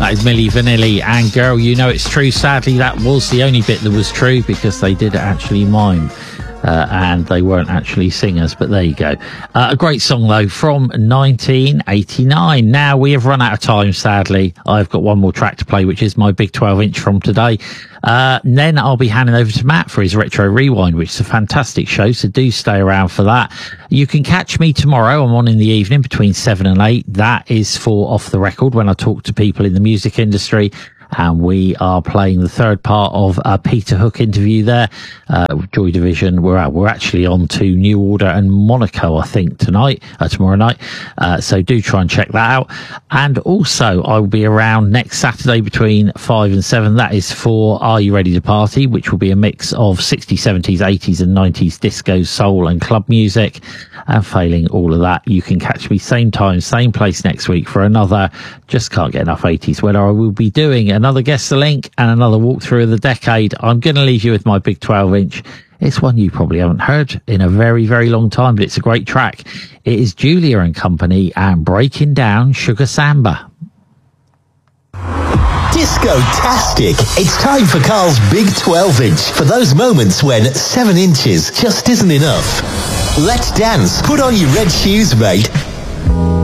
That is Milli Vanilli and Girl, You Know It's True. Sadly, that was the only bit that was true because they did actually mime. And they weren't actually singers, but there you go. A great song, though, from 1989. Now, we have run out of time, sadly. I've got one more track to play, which is my big 12-inch from today. Then I'll be handing over to Matt for his Retro Rewind, which is a fantastic show, so do stay around for that. You can catch me tomorrow. I'm on in the evening between 7 and 8. That is for Off the Record, when I talk to people in the music industry. And we are playing the third part of a Peter Hook interview there. Joy Division. We're actually on to New Order and Monaco, I think, tomorrow night. So do try and check that out. And also, I will be around next Saturday between 5 and 7. That is for Are You Ready to Party, which will be a mix of 60s, 70s, 80s and 90s disco, soul and club music. And failing all of that, you can catch me same time, same place next week for another Just Can't Get Enough 80s, where I will be doing another Guess the Link and another walkthrough of the decade. I'm going to leave you with my big 12-inch. It's one you probably haven't heard in a very, very long time, but it's a great track. It is Julia and Company and Breaking Down Sugar Samba. Disco-tastic. It's time for Carl's big 12-inch. For those moments when 7 inches just isn't enough. Let's dance. Put on your red shoes, mate.